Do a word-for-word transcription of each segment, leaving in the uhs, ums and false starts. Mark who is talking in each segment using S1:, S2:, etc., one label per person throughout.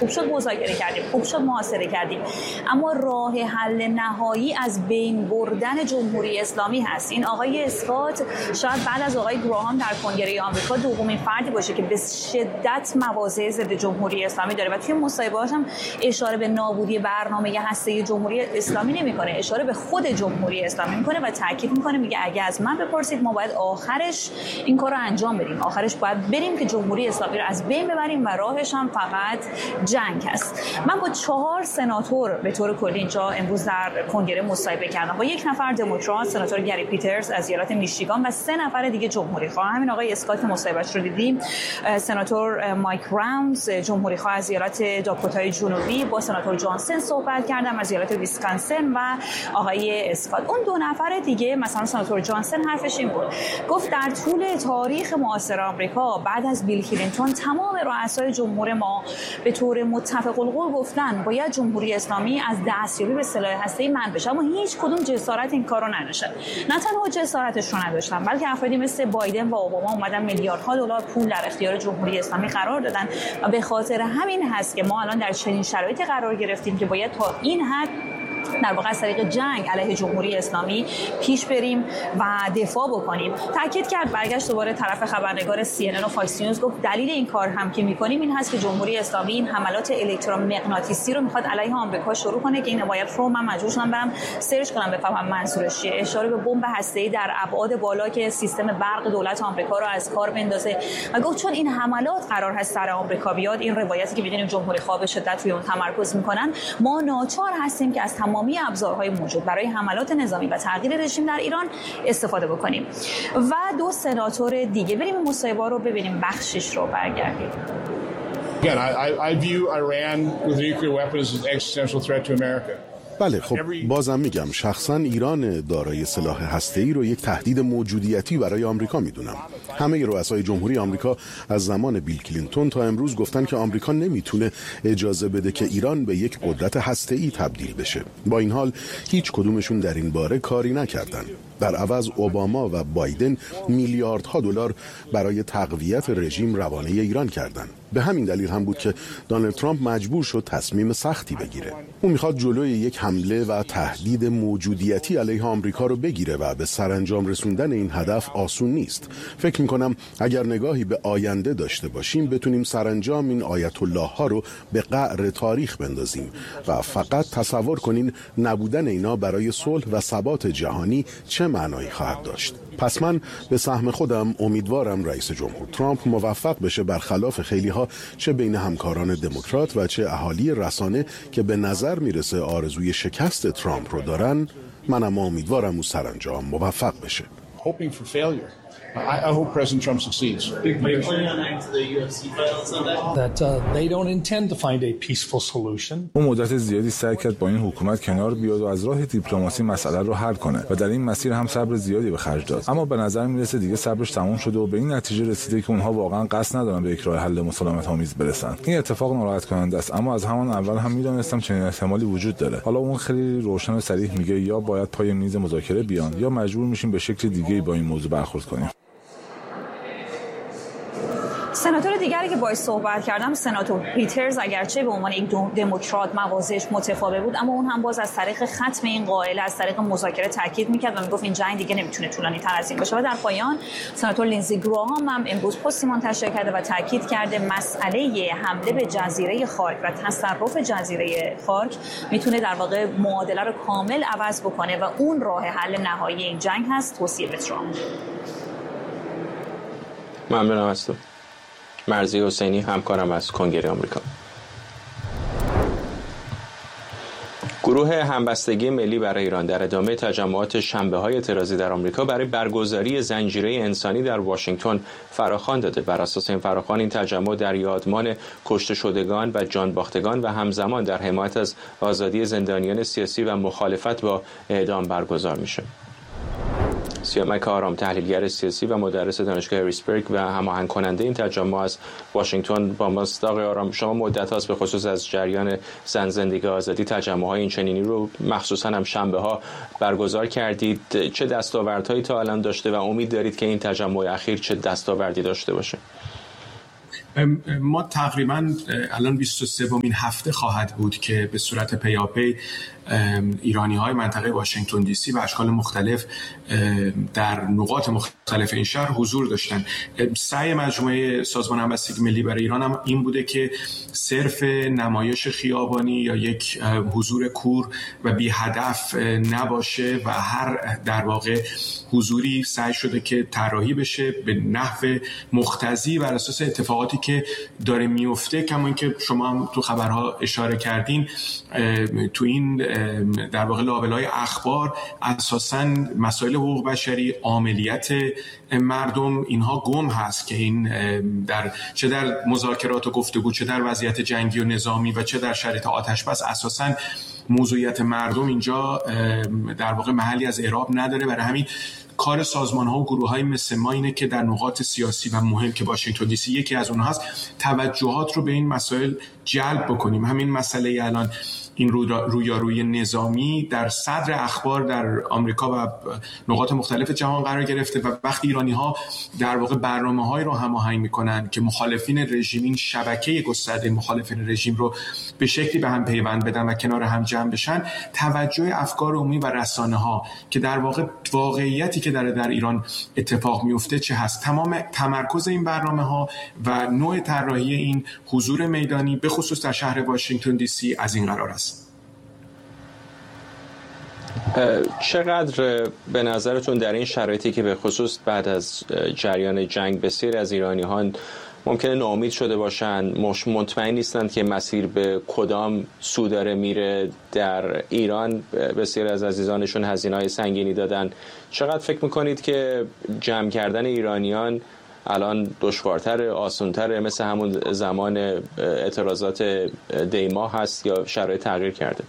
S1: خوب شد مذاکره کردیم، خوب شد محاصره کردیم، اما راه حل نهایی از بین بردن جمهوری اسلامی هست. این آقای اسکات شاید بعد از آقای گراهام در کنگره آمریکا دومین فردی باشه که به شدت مواضع ضد جمهوری اسلامی داره و توی مصاحبه‌هاش هم اشاره به نابودی برنامه هسته جمهوری اسلامی نمی‌کنه، اشاره به خود جمهوری اسلامی می‌کنه و تاکید می‌کنه، میگه اگه از من بپرسید ما باید آخرش این کارو انجام بدیم، آخرش باید بریم که جمهوری اسلامی رو از بین ببریم و راهش هم فقط جنگ است. من با چهار سناتور به طور کلی اینجا امروز در کنگره مصاحبه کردم، با یک نفر دموکرات سناتور گری پیترز از ایالت میشیگان و سه نفر دیگه جمهوری خواه. همین آقای اسکات مصاحبهش رو دیدیم، سناتور مایک راونز جمهوری خواه از ایالت داکوتای جنوبی با سناتور جانسن صحبت کردم از ایالت ویسکانسن و آقای اسکات. اون دو نفر دیگه مثلا سناتور جانسن حرفش این بود، گفت در طول تاریخ معاصر آمریکا بعد از بیل کلینتون تمام رؤسای جمهور ما به طور متفق القول گفتن باید جمهوری اسلامی از دستیابی به سلاح هسته‌ای منع بشه، اما هیچ کدوم جسارت این کارو نداشتن. نه تنها جسارتش رو نداشتن بلکه افرادی مثل بایدن و اوباما اومدن میلیاردها دلار پول در اختیار جمهوری اسلامی قرار دادن و به خاطر همین هست که ما الان در چنین شرایطی قرار گرفتیم که باید تا این حد در واقع از طریق جنگ علیه جمهوری اسلامی پیش بریم و دفاع بکنیم. تاکید کرد، برگشت دوباره طرف خبرنگار سی ان ان و فاکس نیوز، گفت دلیل این کار هم که می‌کنیم این هست که جمهوری اسلامی این حملات الکترومغناطیسی رو می‌خواد علیه آمریکا شروع کنه که این باید رو من مجبور شدم برم سرچ کنم بفهمم منظورش چیه. اشاره به بمب هسته‌ای در ابعاد بالا که سیستم برق دولت آمریکا رو از کار بندازه و گفت چون این حملات قرار هست سر آمریکا بیاد، این روایتی که می‌بینیم جمهوری خواه به شدت روی اون تمرکز می‌کنن، ما ناچار هستیم که از تمامی ابزارهای موجود برای حملات نظامی و تغییر رژیم در ایران استفاده بکنیم. و دو سناتور دیگه، بریم مصاحبه رو ببینیم، بخشش رو برگردیم.
S2: Again, I, I view Iran with nuclear weapons as an existential threat to America.
S3: بله، خب بازم میگم شخصا ایران دارای سلاح هسته‌ای رو یک تهدید موجودیتی برای آمریکا میدونم. همه رؤسای جمهوری آمریکا از زمان بیل کلینتون تا امروز گفتن که آمریکا نمیتونه اجازه بده که ایران به یک قدرت هسته‌ای تبدیل بشه. با این حال هیچ کدومشون در این باره کاری نکردن. در عوض اوباما و بایدن میلیاردها دلار برای تقویت رژیم روانه ایران کردند. به همین دلیل هم بود که دونالد ترامپ مجبور شد تصمیم سختی بگیره. اون میخواد جلوی یک حمله و تهدید موجودیتی علیه آمریکا رو بگیره و به سرانجام رسوندن این هدف آسون نیست. فکر میکنم اگر نگاهی به آینده داشته باشیم بتونیم سرانجام این آیت الله ها رو به قعر تاریخ بندازیم و فقط تصور کنین نبودن اینا برای صلح و ثبات جهانی چه معنایی خواهد داشت. پس من به سهم خودم امیدوارم رئیس جمهور ترامپ موفق بشه برخلاف خیلی ها چه بین همکاران دموکرات و چه اهالی رسانه که به نظر میرسه آرزوی شکست ترامپ رو دارن، منم امیدوارم او سرانجام موفق بشه.
S2: Hoping for failure. I, I hope President Trump succeeds.
S4: That uh, they don't intend to find a peaceful solution.
S5: اون مدت زیادی سعی کرد با این حکومت کنار بیاد و از راه دیپلماسی مسئله رو حل کنه و در این مسیر هم صبر زیادی به خرج داد. اما به نظر میرسه دیگه صبرش تموم شده و به این نتیجه رسیده که اونها واقعا قصد ندارن به یک راه حل مسالمت آمیز برسن. این اتفاق ناراحت کننده است، اما از همان اول هم میدونستم چنین احتمالی وجود داره. حالا اون خیلی روشن و صریح میگه یا باید پای میز مذاکره بیان یا مجبور میشیم به شکل دیگه‌ای با این موضوع برخورد کنیم.
S1: سناتور دیگری که باهاش صحبت کردم سناتور پیترز، اگرچه به عنوان یک دموکرات مواضعش متفاوت بود، اما اون هم باز از طریق ختم این قاعده از طریق مذاکره تاکید میکرد و میگفت این جنگ دیگه نمیتونه طولانی تر از این باشه. و در پایان سناتور لینزی گراهام هم امروز پستی منتشر کرده و تاکید کرده مسئله حمله به جزیره خارک و تصرف جزیره خارک میتونه در واقع معادله رو کامل عوض بکنه و اون راه حل نهایی این جنگ هست. توصیه به ترامپ.
S6: ممنونم از تو. مرضی حسینی، همکارم از کنگره آمریکا. گروه همبستگی ملی برای ایران در ادامه تجمعات شنبه‌های اعتراضی در آمریکا برای برگزاری زنجیره انسانی در واشنگتن فراخوان داده. بر اساس این فراخوان این تجمع در یادمان کشته شدگان و جان باختگان و همزمان در حمایت از آزادی زندانیان سیاسی و مخالفت با اعدام برگزار میشه. سیامک آرام، تحلیلگر سیاسی و مدرس دانشگاه هریسبرگ و هماهنگ کننده این تجمع از واشنگتن با ماست. آقای آرام، شما مدت هاست به خصوص از جریان زن زندگی آزادی تجمع‌های این چنینی رو مخصوصا هم شنبه‌ها برگزار کردید. چه دستاوردهایی تا الان داشته و امید دارید که این تجمع اخیر چه دستاوردی داشته باشه؟
S7: ما تقریبا الان بیست و سومین هفته خواهد بود که به صورت پیاپی ایرانی های منطقه واشنگتن دی سی و اشکال مختلف در نقاط مختلف این شهر حضور داشتن. سعی مجموعه سازمان همبستگی ملی برای ایران هم این بوده که صرف نمایش خیابانی یا یک حضور کور و بی هدف نباشه و هر در واقع حضوری سعی شده که طراحی بشه به نحو مقتضی بر اساس اتفاقاتی که داره میفته. کما اینکه شما هم تو خبرها اشاره کردین، تو این در واقع لابلای اخبار اساساً مسائل حقوق بشری، عاملیت مردم، اینها گم هست که این در چه در مذاکرات و گفتگو، چه در وضعیت جنگی و نظامی و چه در شرایط آتش بس اساساً موضوعیت مردم اینجا در واقع محلی از اعراب نداره. برای همین کار سازمان ها و گروه های مثل ما اینه که در نقاط سیاسی و مهم که واشنگتن دی سی یکی از اونها هست توجهات رو به این مسائل جلب بکنیم. همین مسئله الان این رویارویی نظامی در صدر اخبار در آمریکا و نقاط مختلف جهان قرار گرفته و وقتی ایرانی ها در واقع برنامه‌های رو هماهنگ می‌کنن که مخالفین رژیم، این شبکه گسترده مخالفین رژیم رو به شکلی به هم پیوند بدن و کنار هم جمع بشن، توجه افکار عمومی و رسانه‌ها که در واقع واقعیتی که در در ایران اتفاق میفته چه هست، تمام تمرکز این برنامه‌ها و نوع طراحی این حضور میدانی به خصوص در شهر واشنگتن دی سی از این قرار است.
S6: چقدر به نظرتون در این شرایطی که به خصوص بعد از جریان جنگ بسیاری از ایرانیان ممکنه ناامید شده باشن، مطمئن نیستند که مسیر به کدام سو داره میره، در ایران بسیاری از عزیزانشون هزینه‌های سنگینی دادن، چقدر فکر میکنید که جمع کردن ایرانیان الان دشوارتر، آسان‌تر، مثل همون زمان اعتراضات دیما هست یا شرایط تغییر کرده؟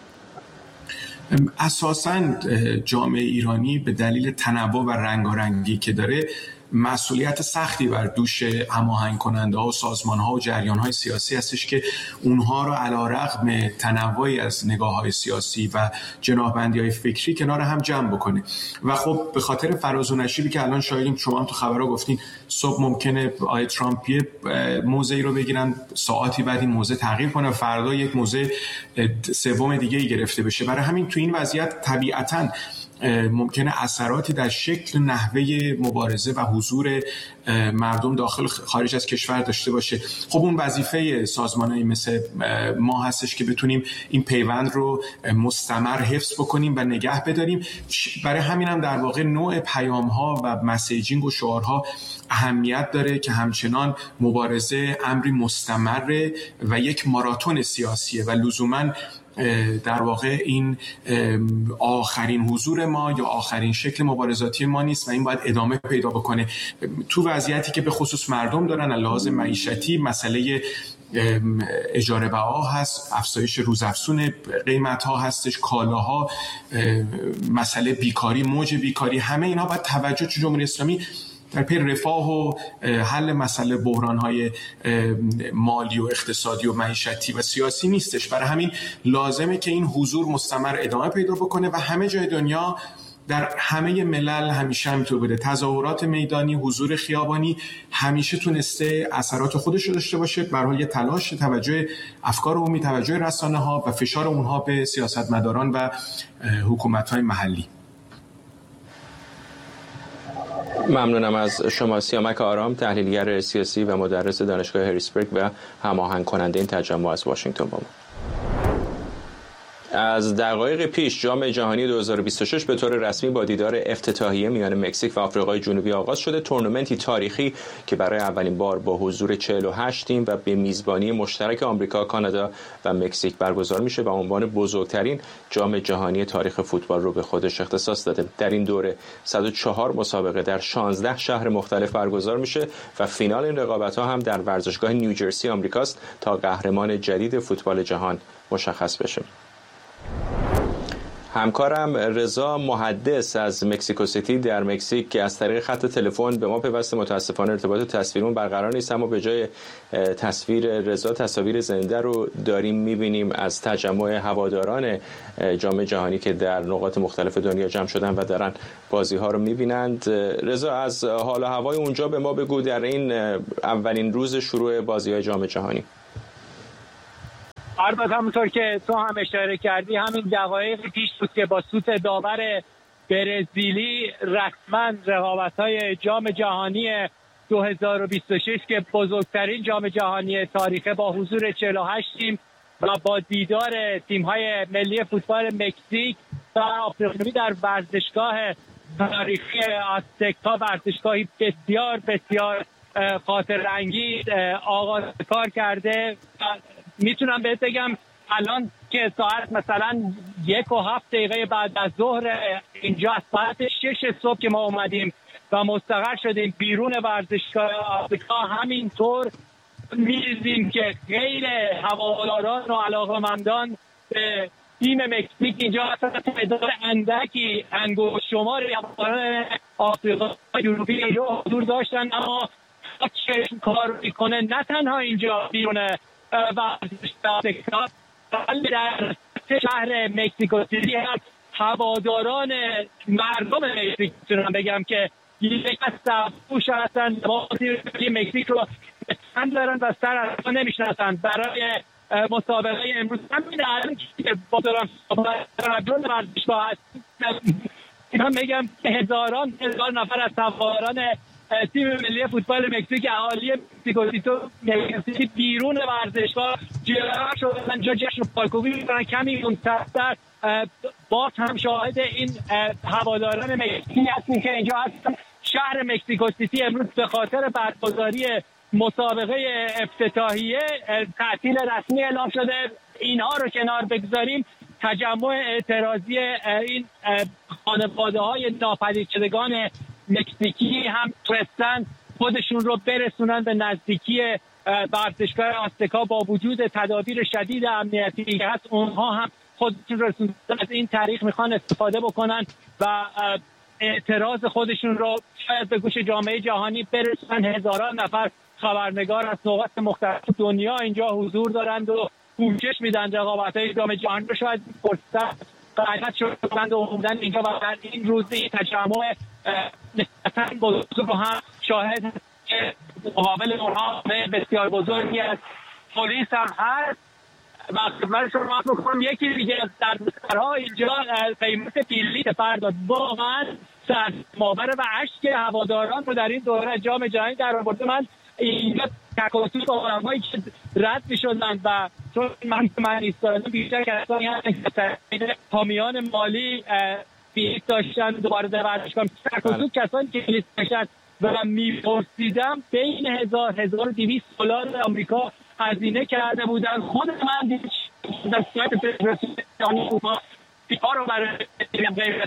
S7: اساساً جامعه ایرانی به دلیل تنوع و رنگارنگی که داره مسئولیت سختی بر دوش هماهنگ کننده ها و سازمان ها و جریان های سیاسی هستش که اونها رو علی‌رغم تنوعی از نگاه های سیاسی و جناحبندی های فکری کنار هم جمع بکنه. و خب به خاطر فراز و نشیبی که الان شاهدیم، شما هم تو خبرها گفتین صبح ممکنه آقای ترامپ یه موضعی رو بگیرن، ساعتی بعد این موضع تغییر کنه، فردا یک موضع سوم دیگه ای گرفته بشه. برای همین تو این وضعیت طبیعتاً ممکنه اثراتی در شکل نحوه مبارزه و حضور مردم داخل خارج از کشور داشته باشه. خب اون وظیفه سازمان‌های مثل ما هستش که بتونیم این پیوند رو مستمر حفظ بکنیم و نگه بداریم. برای همین هم در واقع نوع پیام‌ها و مسیجینگ و شعارها اهمیت داره که همچنان مبارزه امری مستمره و یک ماراتون سیاسیه و لزوماً در واقع این آخرین حضور ما یا آخرین شکل مبارزاتی ما نیست و این باید ادامه پیدا بکنه. تو وضعیتی که به خصوص مردم دارن لحاظ معیشتی، مسئله اجاره بها هست، افزایش روزافزون قیمت ها هستش، کالاها، مسئله بیکاری، موج بیکاری، همه اینا باید توجه جمهوری اسلامی در پی رفاه و حل مسئله بحران‌های مالی و اقتصادی و معیشتی و سیاسی نیستش. برای همین لازمه که این حضور مستمر ادامه پیدا بکنه و همه جای دنیا، در همه ملل همیشه همینطور بوده. تظاهرات میدانی، حضور خیابانی همیشه تونسته اثرات خودش رو داشته باشه. به هر حال یه تلاش، توجه افکار عمومی، توجه رسانه‌ها و فشار اونها به سیاستمداران و حکومت‌های محلی.
S6: ممنونم از شما. سیامک آرام، تحلیلگر سیاسی و مدرس دانشگاه هریسبرگ و هماهنگ کننده این تجمع از واشنگتن با ما. از دقایق پیش جام جهانی دو هزار و بیست و شش به طور رسمی با دیدار افتتاحیه میان مکزیک و آفریقای جنوبی آغاز شده. تورنمنتی تاریخی که برای اولین بار با حضور چهل و هشت تیم و به میزبانی مشترک آمریکا، کانادا و مکزیک برگزار میشه و عنوان بزرگترین جام جهانی تاریخ فوتبال رو به خودش اختصاص داده. در این دوره صد و چهار مسابقه در شانزده شهر مختلف برگزار میشه و فینال این رقابت‌ها هم در ورزشگاه نیوجرسی آمریکاست تا قهرمان جدید فوتبال جهان مشخص بشه. همکارم رضا محدث از مکزیکو سیتی در مکزیک که از طریق خط تلفن به ما پیوسته، متاسفانه ارتباط تصویرمون برقرار نیست، اما به جای تصویر رضا تصاویر زنده رو داریم می‌بینیم از تجمع هواداران جام جهانی که در نقاط مختلف دنیا جمع شدن و دارن بازی‌ها رو می‌بینند. رضا، از حال و هوای اونجا به ما بگو در این اولین روز شروع بازی‌های جام جهانی.
S8: البته همونطور که تو هم اشاره کردی، همین دقایق پیش بود که با سوت داور برزیلی رسما رقابت‌های جام جهانی دو هزار و بیست و شش که بزرگترین جام جهانی تاریخه با حضور چهل و هشت تیم و با دیدار تیم‌های ملی فوتبال مکزیک و آفریقایی در ورزشگاه تاریخی آزتک‌ها، ورزشگاهی بسیار بسیار خاطر انگیز آغاز کار کرده. میتونم بهت بگم الان که ساعت مثلا یک و هفت دقیقه بعد از ظهر اینجا ساعت شش صبح که ما اومدیم و مستقر شدیم بیرون ورزشگاه آفریقا، همینطور می‌دیدیم که غیر هواداران و علاقه‌مندان به تیم مکزیک اینجا اصلا تعداد اندکی انگشت شمار هواداران آفریقا جنوبی اینجا حضور داشتن، اما چشم کار میکنه نه تنها اینجا بیرون ورزشگاه آفریقا بلکه در شهر مکزیکو سیتی هم هواداران مردم مکزیک میتونم بگم که یک از صفوش هستن بازی مکزیک رو چند دارن و سر از نمیشناسن. برای مسابقه امروز همین الان که با دارم رجل ورزشگاه هست من میگم هزاران هزار نفر از سواران تیم ملی فوتبال مکزیک اهالی مکزیکو سیتی بیرون ورزشگاه جمع شدن، جا جشن پایکوبی می‌کنن. کمی اونتر باز هم شاهد این هواداران مکزیک هستیم که اینجا هستن. شهر مکزیکو سیتی امروز به خاطر برگزاری مسابقه افتتاحیه تعطیل رسمی اعلام شده. اینها رو کنار بگذاریم، تجمع اعتراضی این خانواده‌های ناپدید شدگان مکزیکی هم تونستن خودشون رو برسونن به نزدیکی ورزشگاه آزتک‌ها با وجود تدابیر شدید امنیتی که هست. اونها هم خودشون رسوندن از این تاریخ میخوان استفاده بکنن و اعتراض خودشون رو شاید به گوش جامعه جهانی برسونن. هزاران نفر خبرنگار از نقاط مختلف دنیا اینجا حضور دارند و پوشش میدن رقابت‌های جام جهانی رو. شاید فرصت قاعدت شدند و اومدن اینجا و در این روزی تجمع نسبتاً بزرگ رو هم شاهد که مقابل اونها بسیار بزرگی از پلیس هم هست. و خدمت شما بکنم یکی دیگه در بسرها اینجا قیمت بلیط فردا واقعا سرماور و اشک هواداران رو در این دوره جام جهانی در آورده. من اینجا تکاسوس آدمایی که رد می‌شدن و چون من من ایستادم بیشتر کسانی هستن که حامیان مالی بیت داشتن دوباره در ورزشگاه تکاسوس کسانی که بیت داشتن و می‌پرسیدم بین هزار هزار و دویست دلار آمریکا هزینه کرده بودن. خود من در سایت فدراسیون اروپا فیفا رو برای غیرت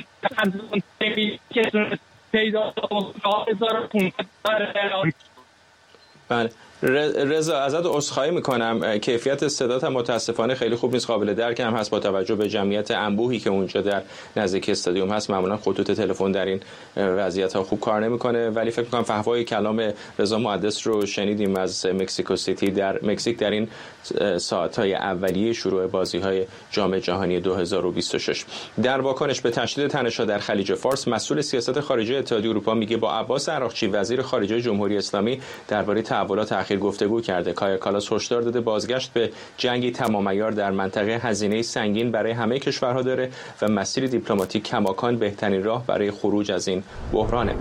S8: که پیدا هزار و پانصد.
S6: بله رضا، ازت عذرخواهی میکنم، کیفیت صدات هم متاسفانه خیلی خوب نیست، قابل درک هم هست با توجه به جمعیت انبوهی که اونجا در نزدیکی استادیوم هست. معمولا خطوط تلفن در این وضعیت ها خوب کار نمیکنه، ولی فکر میکنم فحوای کلام رضا محدث رو شنیدیم از مکزیکو سیتی در مکزیک در این ساعت‌های اولیه شروع بازی‌های جام جهانی دو هزار و بیست و شش. در واکنش به تشدید تنش‌ها در خلیج فارس، مسئول سیاست خارجی اتحادیه اروپا میگه با عباس عراقچی وزیر خارجه جمهوری اسلامی درباره تحولات اخیر گفتگو کرده. کایا کالاس هشدار داده بازگشت به جنگی تمام‌عیار در منطقه هزینه سنگین برای همه کشورها داره و مسیر دیپلماتیک کماکان بهترین راه برای خروج از این بحرانه.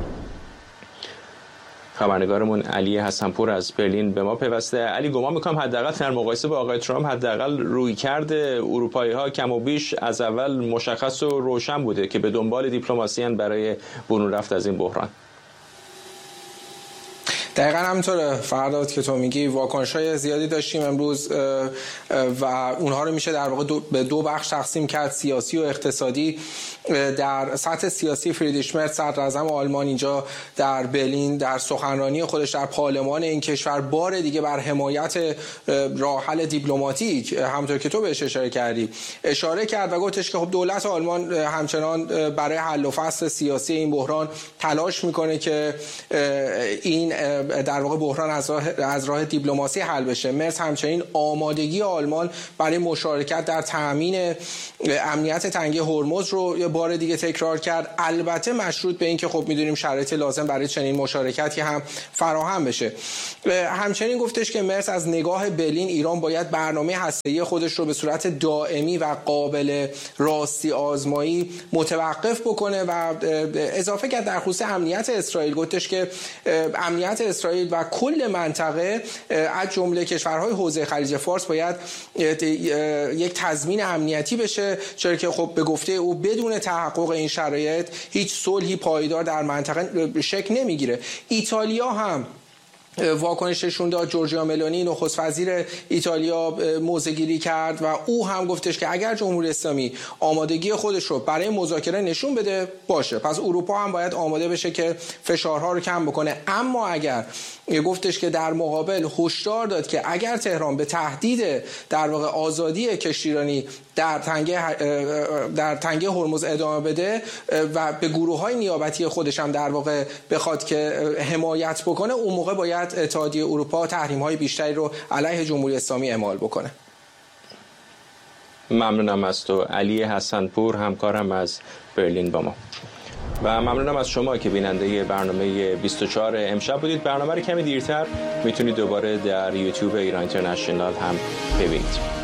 S6: خبرنگارمون علی حسنپور از برلین به ما پیوسته. علی، گمان میکنم حداقل در مقایسه با آقای ترامپ حداقل رویکرد اروپایی‌ها کم و بیش از اول مشخص و روشن بوده که به دنبال دیپلماسی ان برای برون رفت از این بحران.
S9: دقیقاً همینطوره فرداد که تو میگی. واکنش‌های زیادی داشتیم امروز و اونها رو میشه در واقع دو به دو بخش تقسیم کرد، سیاسی و اقتصادی. در سطح سیاسی فریدریش مرتز صدراعظم آلمان اینجا در برلین در سخنرانی خودش در پارلمان این کشور بار دیگه بر حمایت راه حل دیپلماتیک همونطور که تو بهش اشاره کردی اشاره کرد و گفتش که خب دولت آلمان همچنان برای حل و فصل سیاسی این بحران تلاش میکنه که این در واقع بحران از راه از راه دیپلماسی حل بشه. مرتز همچنین آمادگی آلمان برای مشارکت در تامین امنیت تنگه هرمز رو بار دیگه تکرار کرد، البته مشروط به این که خب میدونیم شرایط لازم برای چنین مشارکتی هم فراهم بشه. همچنین گفتش که مرتز از نگاه برلین ایران باید برنامه هسته‌ای خودش رو به صورت دائمی و قابل راستی آزمایی متوقف بکنه و اضافه کرد در خصوص امنیت اسرائیل گفتش که امنیت اسرائیل و کل منطقه از جمله کشورهای حوزه خلیج فارس باید یک تضمین امنیتی بشه، چرا که خب به گفته او بدون تحقق این شرایط هیچ صلحی پایدار در منطقه شکل نمیگیره. ایتالیا هم واکنش نشون داد. جورجیا ملونی نخست وزیر ایتالیا موضع‌گیری کرد و او هم گفتش که اگر جمهوری اسلامی آمادگی خودش رو برای مذاکره نشون بده باشه، پس اروپا هم باید آماده بشه که فشارها رو کم بکنه. اما اگر گفتش که در مقابل هشدار داد که اگر تهران به تهدید در واقع آزادی کشتیرانی در تنگه در تنگه هرمز ادامه بده و به گروه‌های نیابتی خودش هم در واقع بخواد که حمایت بکنه، اون موقع باید اتحادیه اروپا تحریم‌های بیشتری رو علیه جمهوری اسلامی اعمال بکنه.
S6: ممنونم از تو علی حسن‌پور، همکارم از برلین با ما، و ممنونم از شما که بیننده برنامه بیست و چهار امشب بودید. برنامه رو کمی دیرتر میتونید دوباره در یوتیوب ایران اینترنشنال هم ببینید.